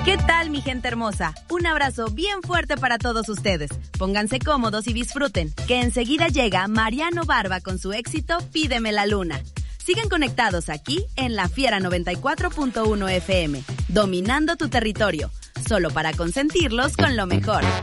¿Qué tal, mi gente hermosa? Un abrazo bien fuerte para todos ustedes. Pónganse cómodos y disfruten, que enseguida llega Mariano Barba con su éxito Pídeme la Luna. Sigan conectados aquí en La Fiera 94.1 FM, dominando tu territorio, solo para consentirlos con lo mejor.